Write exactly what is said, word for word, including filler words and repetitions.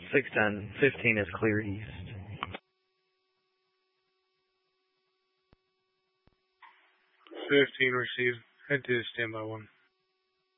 six ten. fifteen is clear east. fifteen received. Head to standby one.